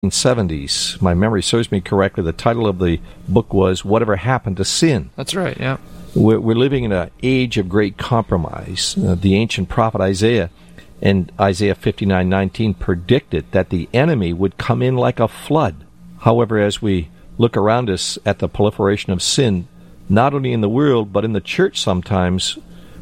1970s. My memory serves me correctly. The title of the book was Whatever Happened to Sin? That's right, yeah. We're living in an age of great compromise. The ancient prophet Isaiah in Isaiah 59:19 predicted that the enemy would come in like a flood. However, as we look around us at the proliferation of sin, not only in the world but in the church sometimes,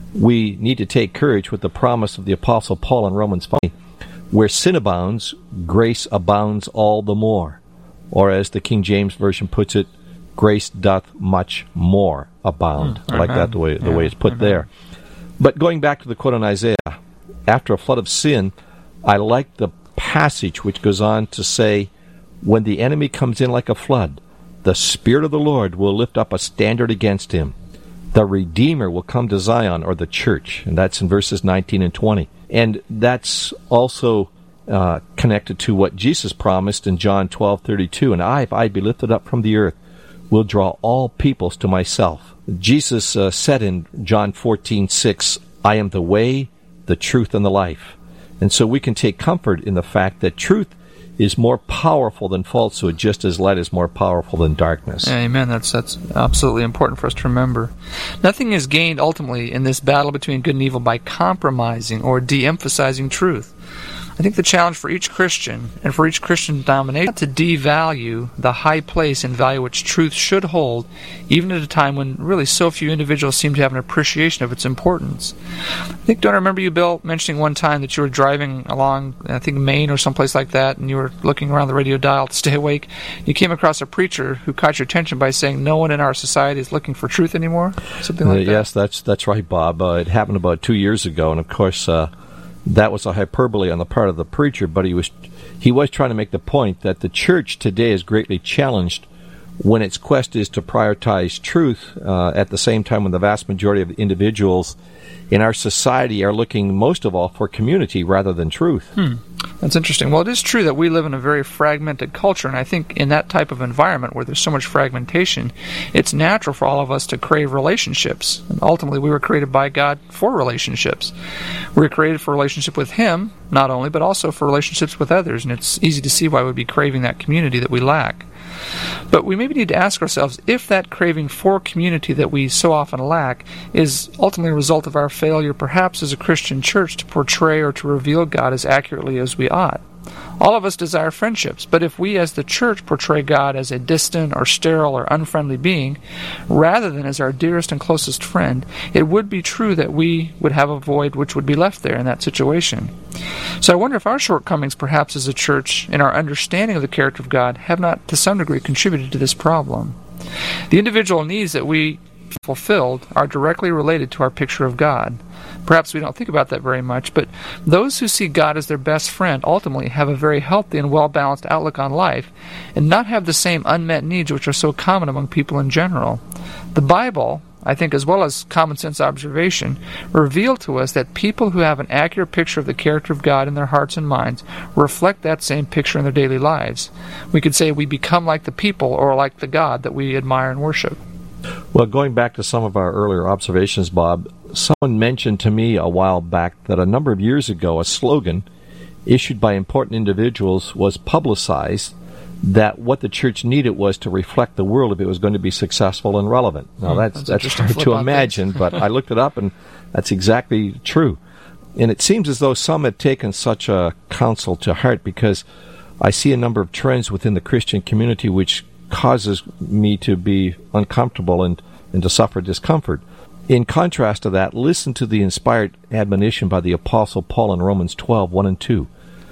we need to take courage with the promise of the Apostle Paul in Romans 5. Where sin abounds, grace abounds all the more. Or as the King James Version puts it, grace doth much more abound. I like that the way it's put there. But going back to the quote in Isaiah, after a flood of sin, I like the passage which goes on to say, when the enemy comes in like a flood, the Spirit of the Lord will lift up a standard against him. The Redeemer will come to Zion, or the church. And that's in verses 19 and 20. And that's also connected to what Jesus promised in John 12:32. And I, if I be lifted up from the earth, will draw all peoples to myself. Jesus said in John 14:6, I am the way, the truth, and the life. And so we can take comfort in the fact that truth is more powerful than falsehood, just as light is more powerful than darkness. Yeah, amen. That's absolutely important for us to remember. Nothing is gained ultimately in this battle between good and evil by compromising or de-emphasizing truth. I think the challenge for each Christian and for each Christian denomination is to devalue the high place and value which truth should hold, even at a time when really so few individuals seem to have an appreciation of its importance. Don't I remember you, Bill, mentioning one time that you were driving along, I think, Maine or someplace like that, and you were looking around the radio dial to stay awake. You came across a preacher who caught your attention by saying, no one in our society is looking for truth anymore? Something like that. Yes, that's right, Bob. It happened about 2 years ago, and of course, that was a hyperbole on the part of the preacher, but he was trying to make the point that the church today is greatly challenged when its quest is to prioritize truth at the same time when the vast majority of individuals in our society are looking most of all for community rather than truth. That's interesting. Well, it is true that we live in a very fragmented culture, and I think in that type of environment where there's so much fragmentation, it's natural for all of us to crave relationships. And ultimately, we were created by God for relationships. We were created for relationship with Him, not only, but also for relationships with others, and it's easy to see why we'd be craving that community that we lack. But we maybe need to ask ourselves if that craving for community that we so often lack is ultimately a result of our failure, perhaps as a Christian church, to portray or to reveal God as accurately as we ought. All of us desire friendships, but if we as the church portray God as a distant or sterile or unfriendly being, rather than as our dearest and closest friend, it would be true that we would have a void which would be left there in that situation. So I wonder if our shortcomings, perhaps as a church, in our understanding of the character of God, have not to some degree contributed to this problem. The individual needs that we fulfilled are directly related to our picture of God. Perhaps we don't think about that very much, but those who see God as their best friend ultimately have a very healthy and well-balanced outlook on life and not have the same unmet needs which are so common among people in general. The Bible, I think, as well as common sense observation, reveal to us that people who have an accurate picture of the character of God in their hearts and minds reflect that same picture in their daily lives. We could say we become like the people or like the God that we admire and worship. Well, going back to some of our earlier observations, Bob, someone mentioned to me a while back that a number of years ago a slogan issued by important individuals was publicized that what the church needed was to reflect the world if it was going to be successful and relevant. Now, that's hard to imagine, but I looked it up, and that's exactly true. And it seems as though some have taken such a counsel to heart, because I see a number of trends within the Christian community which causes me to be uncomfortable and to suffer discomfort. In contrast to that, listen to the inspired admonition by the Apostle Paul in Romans 12:1 and 2.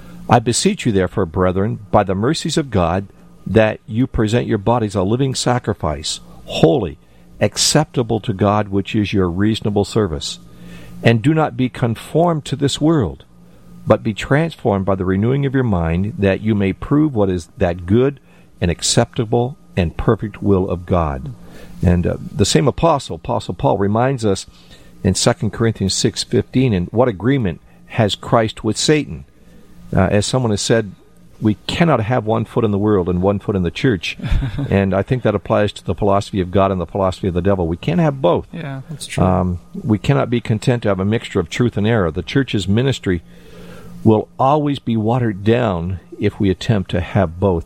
I beseech you, therefore, brethren, by the mercies of God, that you present your bodies a living sacrifice, holy, acceptable to God, which is your reasonable service. And do not be conformed to this world, but be transformed by the renewing of your mind, that you may prove what is that good and acceptable and perfect will of God. And the same Apostle Paul, reminds us in 2 Corinthians 6:15, and what agreement has Christ with Satan? As someone has said, we cannot have one foot in the world and one foot in the church. And I think that applies to the philosophy of God and the philosophy of the devil. We can't have both. Yeah, that's true. We cannot be content to have a mixture of truth and error. The church's ministry will always be watered down if we attempt to have both